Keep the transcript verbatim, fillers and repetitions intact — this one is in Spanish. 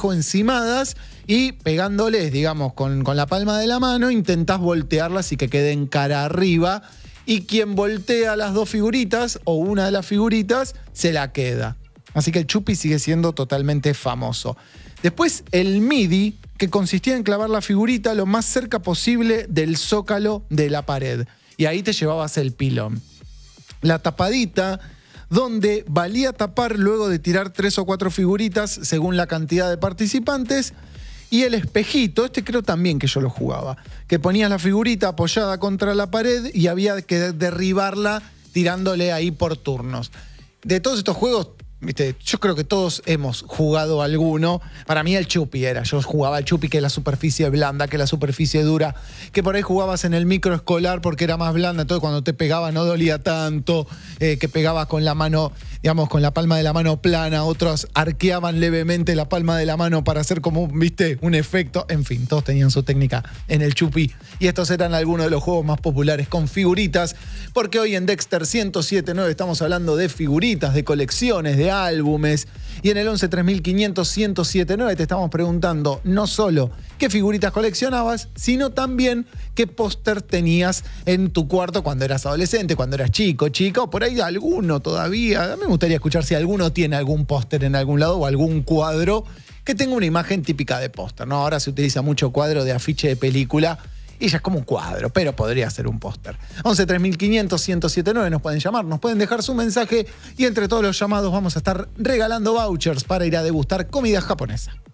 abajo encimadas y pegándoles, digamos, con, con la palma de la mano, intentás voltearlas y que queden cara arriba. Y quien voltea las dos figuritas o una de las figuritas se la queda. Así que el chupi sigue siendo totalmente famoso. Después el midi, que consistía en clavar la figurita lo más cerca posible del zócalo de la pared. Y ahí te llevabas el pilón. La tapadita, donde valía tapar luego de tirar tres o cuatro figuritas según la cantidad de participantes. Y el espejito, este creo también que yo lo jugaba, que ponías la figurita apoyada contra la pared y había que derribarla tirándole ahí por turnos. De todos estos juegos, viste, yo creo que todos hemos jugado alguno. Para mí el chupi era, yo jugaba el chupi, que es la superficie blanda, que es la superficie dura, que por ahí jugabas en el microescolar porque era más blanda, entonces cuando te pegaba no dolía tanto, eh, que pegabas con la mano, digamos, con la palma de la mano plana, otros arqueaban levemente la palma de la mano para hacer como, viste, un efecto. En fin, todos tenían su técnica en el chupi. Y estos eran algunos de los juegos más populares con figuritas, porque hoy en Dexter ciento siete punto nueve estamos hablando de figuritas, de colecciones, de álbumes. Y en el once tres mil quinientos ciento siete punto nueve te estamos preguntando no solo qué figuritas coleccionabas, sino también qué póster tenías en tu cuarto cuando eras adolescente, cuando eras chico, chica, o por ahí alguno todavía. A mí me gustaría escuchar si alguno tiene algún póster en algún lado o algún cuadro que tenga una imagen típica de póster, ¿no? Ahora se utiliza mucho cuadro de afiche de película y ya es como un cuadro, pero podría ser un póster. once tres mil quinientos ciento siete punto nueve nos pueden llamar, nos pueden dejar su mensaje y entre todos los llamados vamos a estar regalando vouchers para ir a degustar comida japonesa.